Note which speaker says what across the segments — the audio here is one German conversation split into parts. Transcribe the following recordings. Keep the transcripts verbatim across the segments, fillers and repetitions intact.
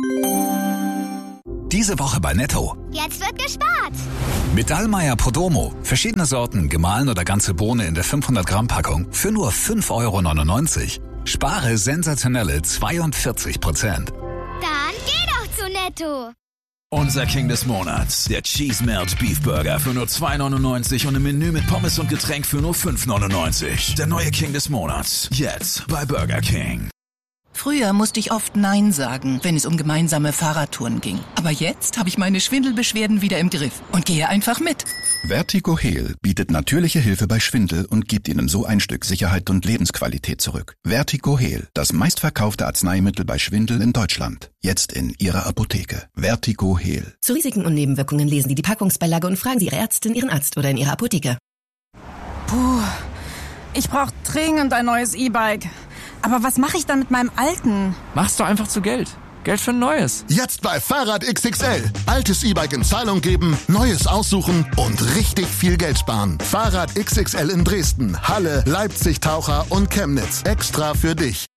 Speaker 1: Diese Woche bei Netto.
Speaker 2: Jetzt wird gespart.
Speaker 1: Mit Dallmayr Podromo. Verschiedene Sorten, gemahlen oder ganze Bohne in der fünfhundert Gramm Packung für nur fünf Euro neunundneunzig. Spare sensationelle zweiundvierzig Prozent.
Speaker 2: Dann geh doch zu Netto.
Speaker 3: Unser King des Monats, der Cheese Melt Beef Burger für nur zwei neunundneunzig und im Menü mit Pommes und Getränk für nur fünf neunundneunzig. Der neue King des Monats, jetzt bei Burger King.
Speaker 4: Früher musste ich oft Nein sagen, wenn es um gemeinsame Fahrradtouren ging. Aber jetzt habe ich meine Schwindelbeschwerden wieder im Griff und gehe einfach mit.
Speaker 5: Vertigo Heal bietet natürliche Hilfe bei Schwindel und gibt Ihnen so ein Stück Sicherheit und Lebensqualität zurück. Vertigo Heal, das meistverkaufte Arzneimittel bei Schwindel in Deutschland. Jetzt in Ihrer Apotheke. Vertigo Heal.
Speaker 6: Zu Risiken und Nebenwirkungen lesen Sie die Packungsbeilage und fragen Sie Ihre Ärztin, Ihren Arzt oder in Ihrer Apotheke.
Speaker 7: Puh, ich brauche dringend ein neues E-Bike. Aber was mache ich dann mit meinem alten?
Speaker 8: Machst du einfach zu Geld. Geld für ein neues.
Speaker 9: Jetzt bei Fahrrad X X L. Altes E-Bike in Zahlung geben, neues aussuchen und richtig viel Geld sparen. Fahrrad X X L in Dresden, Halle, Leipzig, Taucher und Chemnitz. Extra für dich.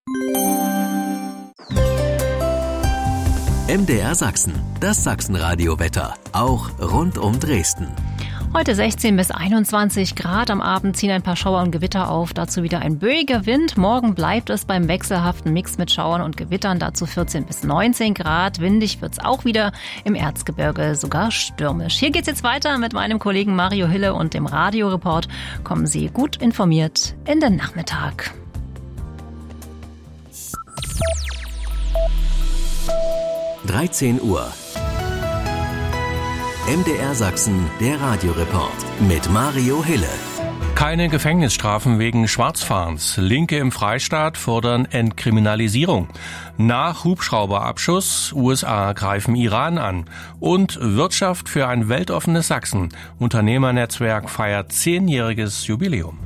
Speaker 10: M D R Sachsen. Das Sachsenradio-Wetter. Auch rund um Dresden.
Speaker 11: Heute sechzehn bis einundzwanzig Grad. Am Abend ziehen ein paar Schauer und Gewitter auf. Dazu wieder ein böiger Wind. Morgen bleibt es beim wechselhaften Mix mit Schauern und Gewittern. Dazu vierzehn bis neunzehn Grad. Windig wird's auch wieder. Im Erzgebirge sogar stürmisch. Hier geht's jetzt weiter mit meinem Kollegen Mario Hille und dem Radioreport. Kommen Sie gut informiert in den Nachmittag.
Speaker 10: dreizehn Uhr. M D R Sachsen, der Radioreport mit Mario Hille.
Speaker 12: Keine Gefängnisstrafen wegen Schwarzfahrens. Linke im Freistaat fordern Entkriminalisierung. Nach Hubschrauberabschuss, U S A greifen Iran an. Und Wirtschaft für ein weltoffenes Sachsen. Unternehmernetzwerk feiert zehnjähriges Jubiläum.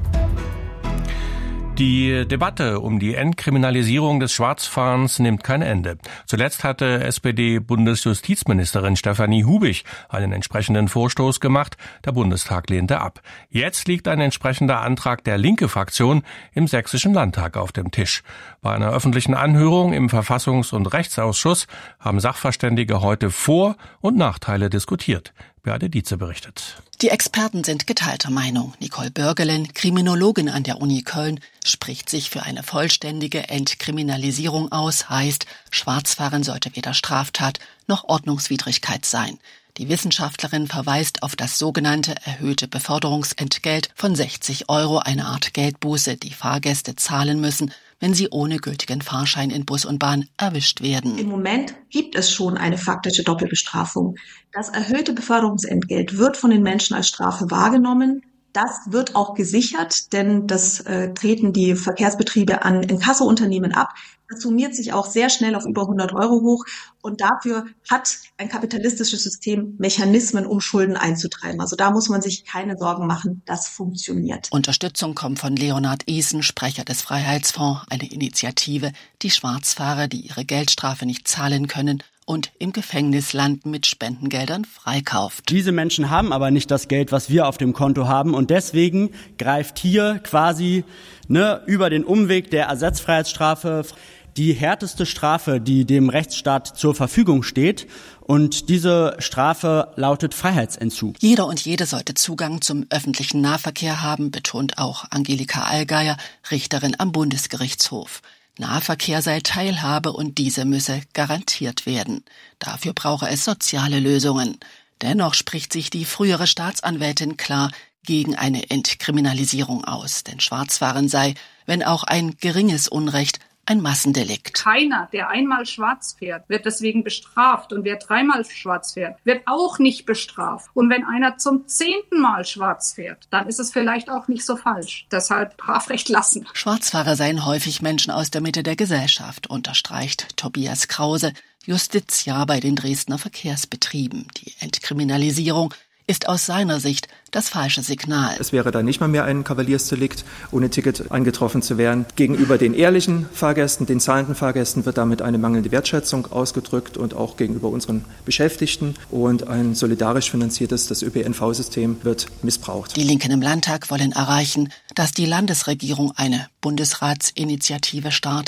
Speaker 12: Die Debatte um die Entkriminalisierung des Schwarzfahrens nimmt kein Ende. Zuletzt hatte S P D-Bundesjustizministerin Stefanie Hubig einen entsprechenden Vorstoß gemacht. Der Bundestag lehnte ab. Jetzt liegt ein entsprechender Antrag der Linke-Fraktion im Sächsischen Landtag auf dem Tisch. Bei einer öffentlichen Anhörung im Verfassungs- und Rechtsausschuss haben Sachverständige heute Vor- und Nachteile diskutiert. Beate Dietze berichtet.
Speaker 13: Die Experten sind geteilter Meinung. Nicole Börgelen, Kriminologin an der Uni Köln, spricht sich für eine vollständige Entkriminalisierung aus, heißt, Schwarzfahren sollte weder Straftat noch Ordnungswidrigkeit sein. Die Wissenschaftlerin verweist auf das sogenannte erhöhte Beförderungsentgelt von sechzig Euro, eine Art Geldbuße, die Fahrgäste zahlen müssen, wenn sie ohne gültigen Fahrschein in Bus und Bahn erwischt werden.
Speaker 14: Im Moment gibt es schon eine faktische Doppelbestrafung. Das erhöhte Beförderungsentgelt wird von den Menschen als Strafe wahrgenommen. Das wird auch gesichert, denn das äh, treten die Verkehrsbetriebe an Inkasso-Unternehmen ab. Das summiert sich auch sehr schnell auf über hundert Euro hoch. Und dafür hat ein kapitalistisches System Mechanismen, um Schulden einzutreiben. Also da muss man sich keine Sorgen machen, das funktioniert.
Speaker 13: Unterstützung kommt von Leonhard Isen, Sprecher des Freiheitsfonds, eine Initiative, die Schwarzfahrer, die ihre Geldstrafe nicht zahlen können und im Gefängnis landen, mit Spendengeldern freikauft.
Speaker 15: Diese Menschen haben aber nicht das Geld, was wir auf dem Konto haben, und deswegen greift hier quasi ne, über den Umweg der Ersatzfreiheitsstrafe die härteste Strafe, die dem Rechtsstaat zur Verfügung steht, und diese Strafe lautet Freiheitsentzug.
Speaker 13: Jeder und jede sollte Zugang zum öffentlichen Nahverkehr haben, betont auch Angelika Allgeier, Richterin am Bundesgerichtshof. Nahverkehr sei Teilhabe und diese müsse garantiert werden. Dafür brauche es soziale Lösungen. Dennoch spricht sich die frühere Staatsanwältin klar gegen eine Entkriminalisierung aus. Denn Schwarzfahren sei, wenn auch ein geringes Unrecht, ein Massendelikt.
Speaker 16: Keiner, der einmal schwarz fährt, wird deswegen bestraft. Und wer dreimal schwarz fährt, wird auch nicht bestraft. Und wenn einer zum zehnten Mal schwarz fährt, dann ist es vielleicht auch nicht so falsch. Deshalb Strafrecht lassen.
Speaker 13: Schwarzfahrer seien häufig Menschen aus der Mitte der Gesellschaft, unterstreicht Tobias Krause, Justiziar bei den Dresdner Verkehrsbetrieben. Die Entkriminalisierung ist aus seiner Sicht das falsche Signal.
Speaker 17: Es wäre dann nicht mal mehr ein Kavaliersdelikt, ohne Ticket angetroffen zu werden. Gegenüber den ehrlichen Fahrgästen, den zahlenden Fahrgästen wird damit eine mangelnde Wertschätzung ausgedrückt und auch gegenüber unseren Beschäftigten. Und ein solidarisch finanziertes, das Ö P N V-System wird missbraucht.
Speaker 13: Die Linken im Landtag wollen erreichen, dass die Landesregierung eine Bundesratsinitiative startet,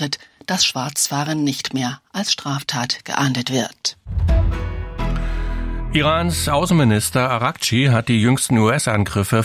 Speaker 13: dass Schwarzfahren nicht mehr als Straftat geahndet wird.
Speaker 12: Irans Außenminister Araghchi hat die jüngsten U S-Angriffe